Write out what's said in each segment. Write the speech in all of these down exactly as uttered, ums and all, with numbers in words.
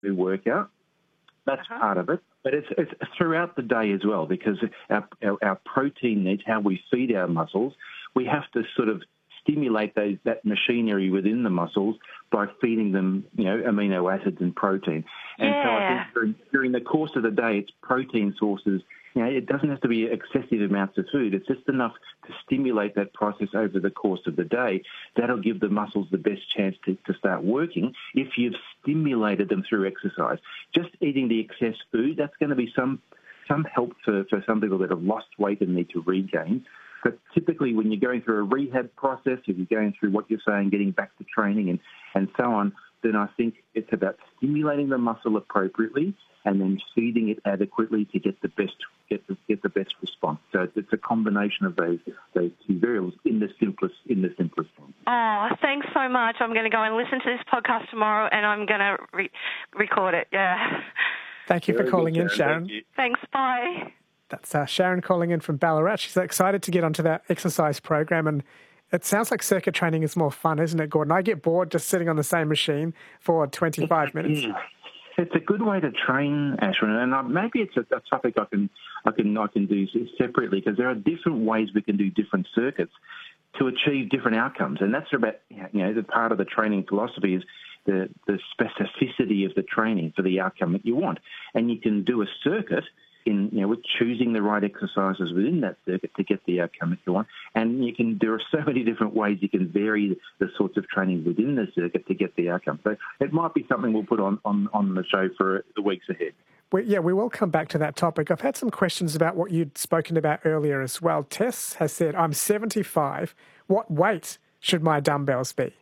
workout. That's uh-huh. part of it. But it's, it's throughout the day as well, because our, our, our protein needs, how we feed our muscles, we have to sort of stimulate those, that machinery within the muscles by feeding them, you know, amino acids and protein. And yeah. so I think during, during the course of the day, it's protein sources. You know, it doesn't have to be excessive amounts of food. It's just enough to stimulate that process over the course of the day. That'll give the muscles the best chance to, to start working if you've stimulated them through exercise. Just eating the excess food, that's going to be some some help for, for some people that have lost weight and need to regain. But typically when you're going through a rehab process, if you're going through what you're saying, getting back to training and, and so on, then I think it's about stimulating the muscle appropriately and then feeding it adequately to get the best get the, get the best response. So it's a combination of those those two variables in the simplest in the simplest form. Oh, thanks so much. I'm going to go and listen to this podcast tomorrow, and I'm going to re- record it. Yeah. Thank you Very for calling good, in, Sharon. Thank Thanks. Bye. That's uh, Sharon calling in from Ballarat. She's excited to get onto that exercise program, and it sounds like circuit training is more fun, isn't it, Gordon? I get bored just sitting on the same machine for twenty-five minutes. Yeah. It's a good way to train, Ashwin, and uh, maybe it's a, a topic I can I can I can do separately, because there are different ways we can do different circuits to achieve different outcomes, and that's about, you know, the part of the training philosophy is the the specificity of the training for the outcome that you want, and you can do a circuit in, you know, with choosing the right exercises within that circuit to get the outcome that you want. And you can, there are so many different ways you can vary the sorts of training within the circuit to get the outcome. So it might be something we'll put on, on, on the show for the weeks ahead. We, yeah, we will come back to that topic. I've had some questions about what you'd spoken about earlier as well. Tess has said, I'm seventy-five. What weight should my dumbbells be?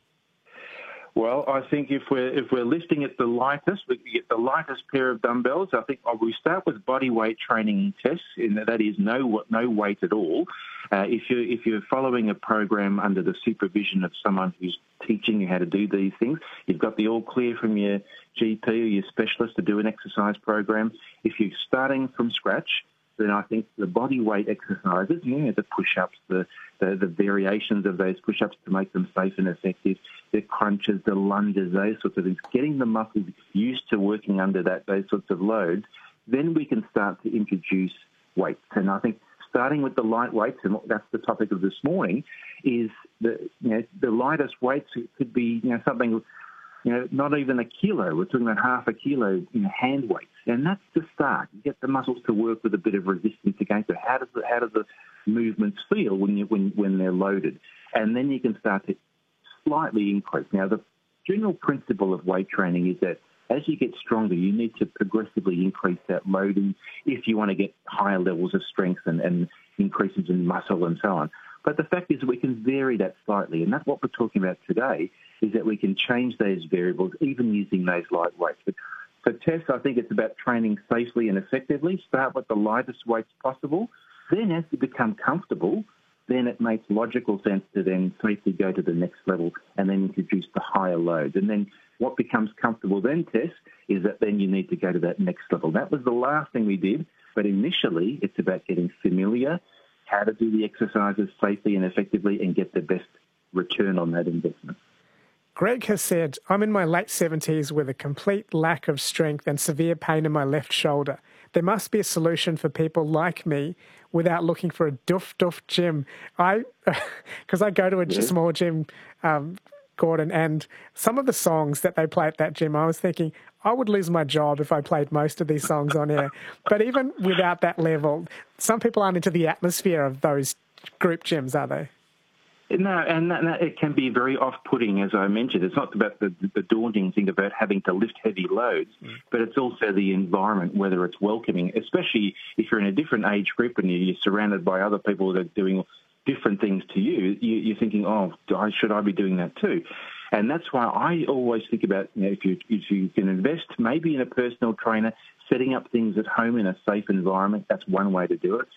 Well, I think if we're if we're lifting at the lightest, we can get the lightest pair of dumbbells. I think we start with body weight training tests, and that is no no weight at all. Uh, if you if you're following a program under the supervision of someone who's teaching you how to do these things, you've got the all clear from your G P or your specialist to do an exercise program. If you're starting from scratch, then I think the body weight exercises, you know, the push-ups, the, the, the variations of those push-ups to make them safe and effective, the crunches, the lunges, those sorts of things, getting the muscles used to working under that those sorts of loads, then we can start to introduce weights. And I think starting with the light weights, and that's the topic of this morning, is the, you know, the lightest weights. It could be, you know, something, you know, not even a kilo. We're talking about half a kilo, you know, hand weights. And that's the start. You get the muscles to work with a bit of resistance against it. How does the, how do the movements feel when you when when they're loaded? And then you can start to slightly increase. Now, the general principle of weight training is that as you get stronger, you need to progressively increase that loading if you want to get higher levels of strength and, and increases in muscle and so on. But the fact is we can vary that slightly, and that's what we're talking about today, is that we can change those variables even using those light weights. But for Tess, I think it's about training safely and effectively. Start with the lightest weights possible. Then as you become comfortable, then it makes logical sense to then safely go to the next level and then introduce the higher loads. And then what becomes comfortable then, Tess, is that then you need to go to that next level. That was the last thing we did, but initially it's about getting familiar, how to do the exercises safely and effectively and get the best return on that investment. Greg has said, I'm in my late seventies with a complete lack of strength and severe pain in my left shoulder. There must be a solution for people like me without looking for a doof doof gym. I, because I go to a yeah. small gym, um, Gordon, and some of the songs that they play at that gym, I was thinking I would lose my job if I played most of these songs on air. But even without that level, some people aren't into the atmosphere of those group gyms, are they? No, and that, that, it can be very off-putting, as I mentioned. It's not about the, the daunting thing about having to lift heavy loads, mm. but it's also the environment, whether it's welcoming, especially if you're in a different age group and you're surrounded by other people that are doing different things to you, you you're thinking, oh, should I be doing that too? And that's why I always think about, you know, if you if you can invest maybe in a personal trainer, setting up things at home in a safe environment, that's one way to do it.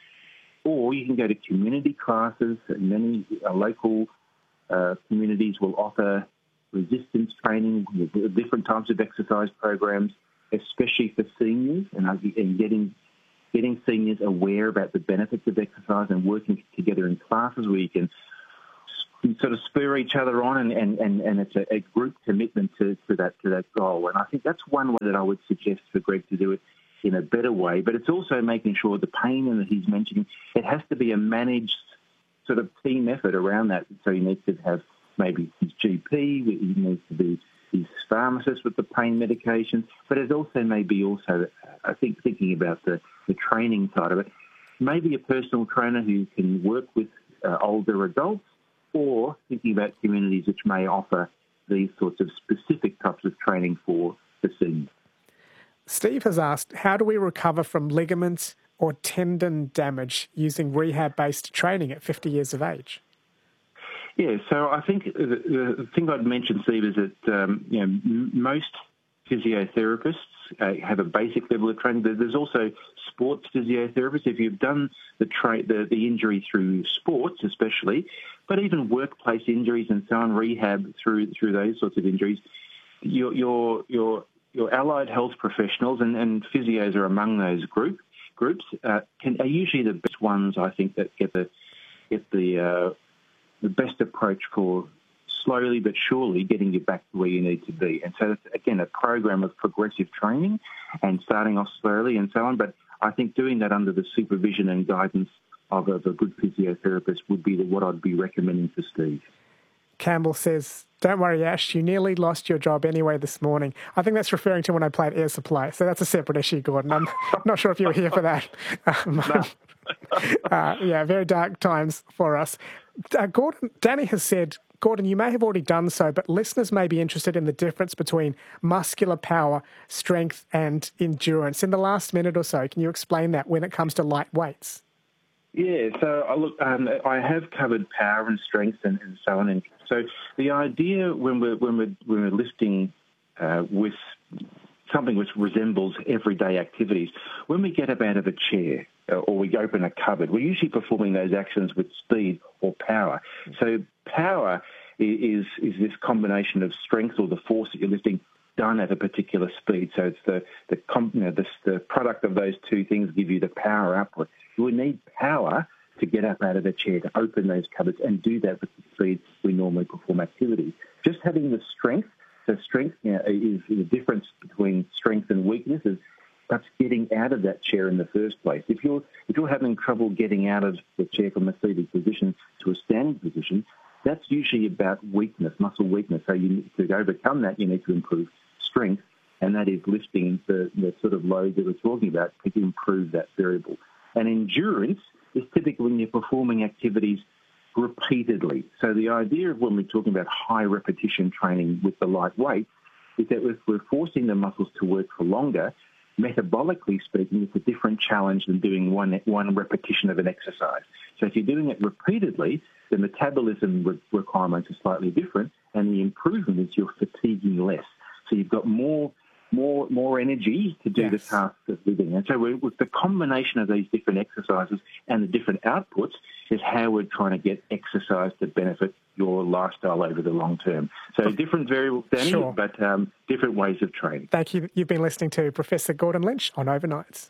Or you can go to community classes. Many uh, local uh, communities will offer resistance training, different types of exercise programs, especially for seniors, and, uh, and getting getting seniors aware about the benefits of exercise and working together in classes where you can you sort of spur each other on, and, and, and, and it's a, a group commitment to, to that to that goal. And I think that's one way that I would suggest for Greg to do it in a better way. But it's also making sure the pain that he's mentioning, it has to be a managed sort of team effort around that. So he needs to have maybe his G P, he needs to be his pharmacist with the pain medication, but it also maybe also, I think, thinking about the, the training side of it, maybe a personal trainer who can work with uh, older adults, or thinking about communities which may offer these sorts of specific types of training for the seniors. Steve has asked, how do we recover from ligaments or tendon damage using rehab-based training at fifty years of age? Yeah, so I think the, the thing I'd mention, Steve, is that um, you know m- most physiotherapists uh, have a basic level of training. There's also sports physiotherapists. If you've done the, tra- the the injury through sports, especially, but even workplace injuries and so on, rehab through through those sorts of injuries, your your your your allied health professionals and, and physios are among those group groups uh, can, are usually the best ones, I think, that get the get the uh, the best approach for slowly but surely getting you back to where you need to be. And so that's, again, a program of progressive training and starting off slowly and so on. But I think doing that under the supervision and guidance of a, of a good physiotherapist would be the, what I'd be recommending for Steve. Campbell says, don't worry, Ash, you nearly lost your job anyway this morning. I think that's referring to when I played Air Supply, so that's a separate issue, Gordon. I'm not sure if you were here for that. Um, No. uh, yeah, very dark times for us. Uh, Gordon, Danny has said, Gordon, you may have already done so, but listeners may be interested in the difference between muscular power, strength and endurance. In the last minute or so, can you explain that when it comes to light weights? Yeah, so I look, um, I have covered power and strength and, and so on. And so the idea when we're when we're, when we're lifting uh, with something which resembles everyday activities, when we get up out of a chair uh, or we open a cupboard, we're usually performing those actions with speed or power. So power is is this combination of strength or the force that you're lifting done at a particular speed. So it's the the, you know, the, the product of those two things give you the power output. You would need power to get up out of the chair, to open those cupboards and do that with the speed we normally perform activities. Just having the strength, so strength you know, is the difference between strength and weakness is perhaps getting out of that chair in the first place. If you're if you're having trouble getting out of the chair from a seated position to a standing position, that's usually about weakness, muscle weakness. So you need to overcome that, you need to improve strength, and that is lifting the, the sort of load that we're talking about to improve that variable. And endurance is typically when you're performing activities repeatedly. So the idea of when we're talking about high repetition training with the light weight is that if we're forcing the muscles to work for longer, metabolically speaking, it's a different challenge than doing one one repetition of an exercise. So if you're doing it repeatedly, the metabolism re- requirements are slightly different, and the improvement is you're fatiguing less. So you've got more more more energy to do yes. the tasks of living. And so we're, with the combination of these different exercises and the different outputs is how we're trying to get exercise to benefit your lifestyle over the long term. So different variables, Danny, sure. but um, different ways of training. Thank you. You've been listening to Professor Gordon Lynch on Overnights.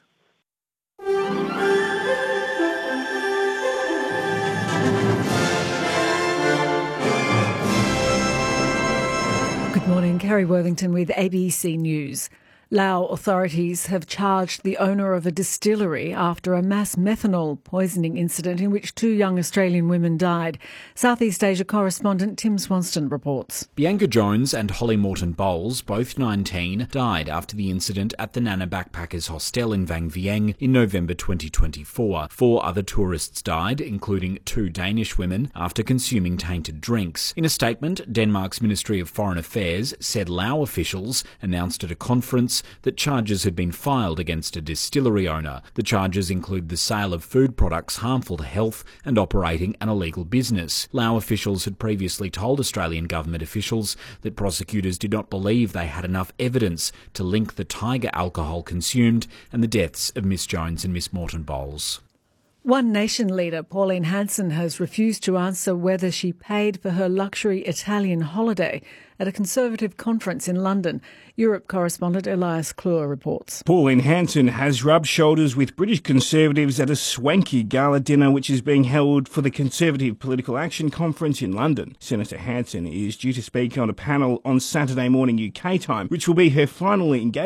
Good morning, Carrie Worthington with A B C News. Laos authorities have charged the owner of a distillery after a mass methanol poisoning incident in which two young Australian women died. Southeast Asia correspondent Tim Swanston reports. Bianca Jones and Holly Morton Bowles, both nineteen, died after the incident at the Nana Backpackers Hostel in Vang Vieng in November twenty twenty-four. Four other tourists died, including two Danish women, after consuming tainted drinks. In a statement, Denmark's Ministry of Foreign Affairs said Lao officials announced at a conference that charges had been filed against a distillery owner. The charges include the sale of food products harmful to health and operating an illegal business. Lao officials had previously told Australian government officials that prosecutors did not believe they had enough evidence to link the Tiger alcohol consumed and the deaths of Miss Jones and Miss Morton Bowles. One Nation leader, Pauline Hanson, has refused to answer whether she paid for her luxury Italian holiday at a Conservative conference in London. Europe correspondent Elias Kluwer reports. Pauline Hanson has rubbed shoulders with British Conservatives at a swanky gala dinner which is being held for the Conservative Political Action Conference in London. Senator Hanson is due to speak on a panel on Saturday morning U K time, which will be her final engagement